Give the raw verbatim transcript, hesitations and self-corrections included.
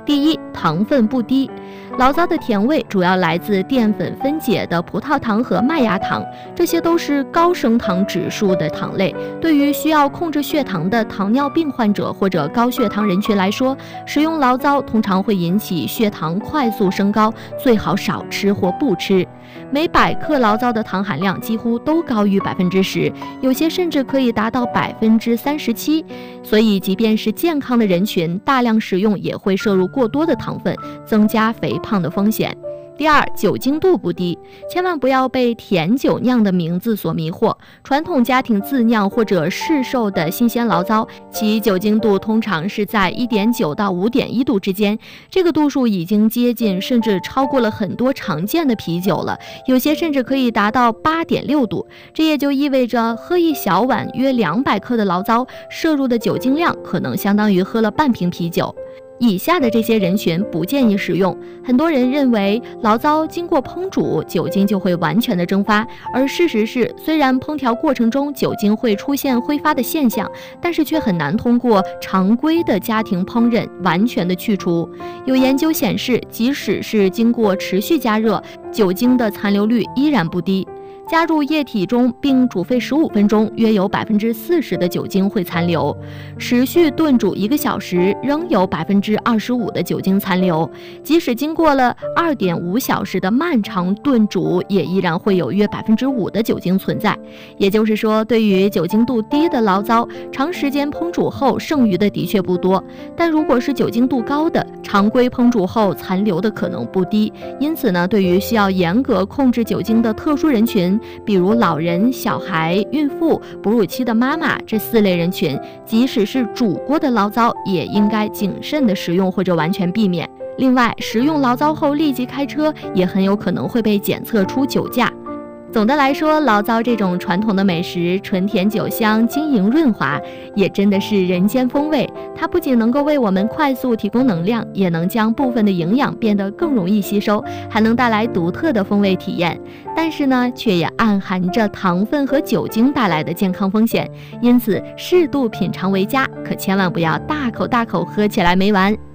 第一，糖分不低。醪糟的甜味主要来自淀粉分解的葡萄糖和麦芽糖，这些都是高升糖指数的糖类。对于需要控制血糖的糖尿病患者或者高血糖人群来说，食用醪糟通常会引起血糖快速升高，最好少吃或不吃。每百克醪糟的糖含量几乎都高于百分之十，有些甚至可以达到百分之三十七。所以，即便是健康的人群，大量食用也会摄入过多的糖分，增加肥胖的风险。第二，酒精度不低，千万不要被甜酒酿的名字所迷惑。传统家庭自酿或者市售的新鲜醪糟，其酒精度通常是在 一点九 到 五点一 度之间，这个度数已经接近甚至超过了很多常见的啤酒了，有些甚至可以达到 八点六 度。这也就意味着喝一小碗约两百克的醪糟，摄入的酒精量可能相当于喝了半瓶啤酒。以下的这些人群不建议食用。很多人认为醪糟经过烹煮，酒精就会完全的蒸发，而事实是，虽然烹调过程中酒精会出现挥发的现象，但是却很难通过常规的家庭烹饪完全的去除。有研究显示，即使是经过持续加热，酒精的残留率依然不低。加入液体中并煮沸十五分钟，约有 百分之四十 的酒精会残留。持续炖煮一个小时，仍有 百分之二十五 的酒精残留。即使经过了 二点五小时的漫长炖煮，也依然会有约 百分之五 的酒精存在。也就是说，对于酒精度低的醪糟，长时间烹煮后剩余的的确不多，但如果是酒精度高的，常规烹煮后残留的可能不低。因此呢，对于需要严格控制酒精的特殊人群，比如老人、小孩、孕妇、哺乳期的妈妈这四类人群，即使是煮过的醪糟，也应该谨慎的食用或者完全避免。另外，食用醪糟后立即开车，也很有可能会被检测出酒驾。总的来说，醪糟这种传统的美食，纯甜酒香，晶莹润滑，也真的是人间风味。它不仅能够为我们快速提供能量，也能将部分的营养变得更容易吸收，还能带来独特的风味体验。但是呢，却也暗含着糖分和酒精带来的健康风险，因此适度品尝为佳，可千万不要大口大口喝起来没完。